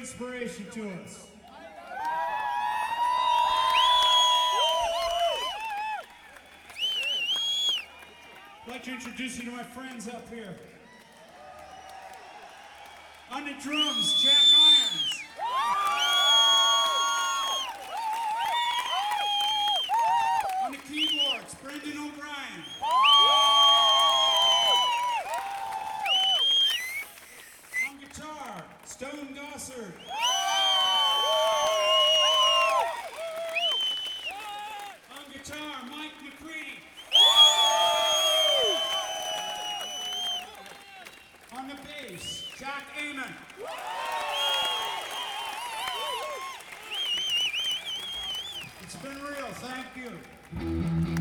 inspiration to us. I'd like to introduce you to my friends up here. On the drums, Jack Irons. On the keyboards, Brendan O'Brien. On guitar, Stone Gossard. On guitar, Mike McCready. On the bass, Jack Amon. It's been real, thank you.